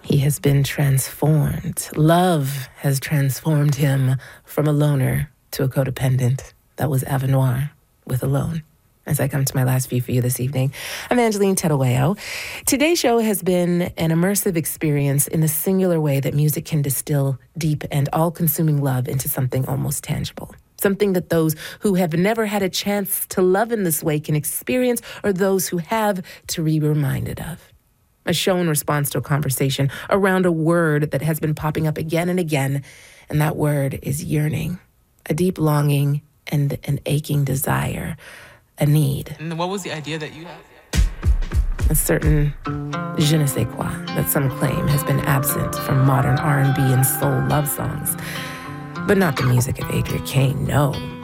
He has been transformed. Love has transformed him from a loner to a codependent. That was Avanoir with Alone. As I come to my last view for you this evening, I'm Angeline Tedoeo. Today's show has been an immersive experience in the singular way that music can distill deep and all-consuming love into something almost tangible. Something that those who have never had a chance to love in this way can experience, or those who have to be reminded of. A show in response to a conversation around a word that has been popping up again and again, and that word is yearning. A deep longing and an aching desire. A need. And what was the idea that you had? A certain je ne sais quoi that some claim has been absent from modern R&B and soul love songs. But not the music of Adria Kane, no.